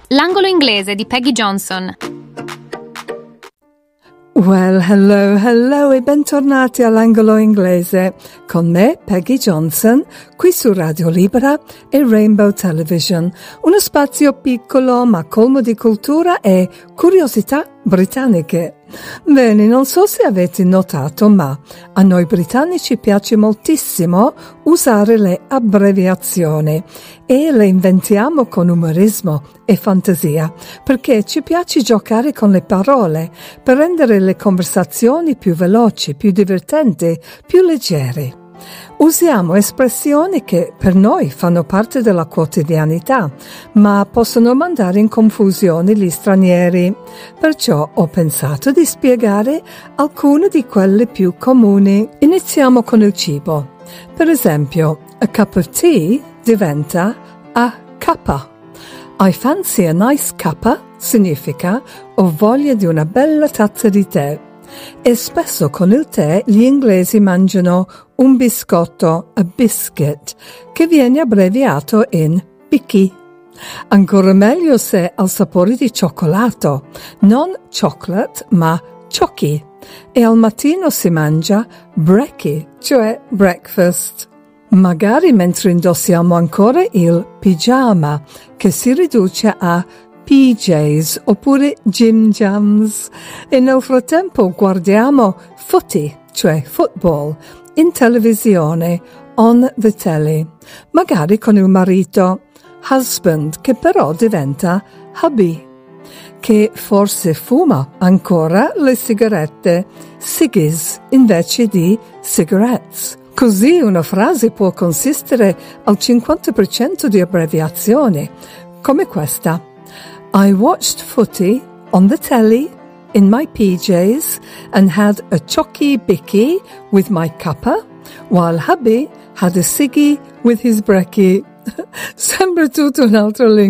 L'angolo inglese di Peggy Johnson. Well, hello e bentornati all'angolo inglese con me, Peggy Johnson, qui su Radio Libera e Rainbow Television, uno spazio piccolo ma colmo di cultura e curiosità britanniche. Bene, non so se avete notato, ma a noi britannici piace moltissimo usare le abbreviazioni e le inventiamo con umorismo e fantasia, perché ci piace giocare con le parole per rendere le conversazioni più veloci, più divertenti, più leggere. Usiamo espressioni che per noi fanno parte della quotidianità, ma possono mandare in confusione gli stranieri. Perciò ho pensato di spiegare alcune di quelle più comuni. Iniziamo con il cibo. Per esempio, a cup of tea diventa a cuppa. I fancy a nice cuppa significa ho voglia di una bella tazza di tè. E spesso con il tè gli inglesi mangiano un biscotto, a biscuit, che viene abbreviato in bicky. Ancora meglio se ha il sapore di cioccolato, non chocolate ma ciocchi. E al mattino si mangia brekkie, cioè breakfast. Magari mentre indossiamo ancora il pigiama, che si riduce a PJs oppure Jim Jams, e nel frattempo guardiamo footy, cioè football, in televisione, on the telly, magari con il marito, husband, che però diventa hubby, che forse fuma ancora le sigarette, ciggies invece di cigarettes. Così una frase può consistere al 50% di abbreviazioni, come questa. I watched footy on the telly in my PJs and had a chocky bicky with my cuppa, while hubby had a ciggy with his brekkie. Sembra tutto un altro